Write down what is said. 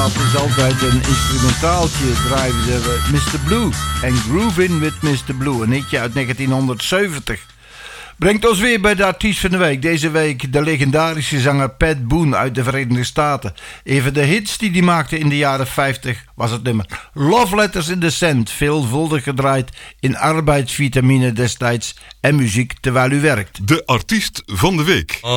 dat is altijd een instrumentaaltje. Draaien ze Mr. Blue en Groove In with Mr. Blue, een hitje uit 1970. Brengt ons weer bij de artiest van de week. Deze week de legendarische zanger Pat Boone uit de Verenigde Staten. Een van de hits die hij maakte in de jaren 50 was het nummer Love Letters in the Sand. Veelvuldig gedraaid in arbeidsvitamine destijds en muziek terwijl u werkt. De artiest van de week.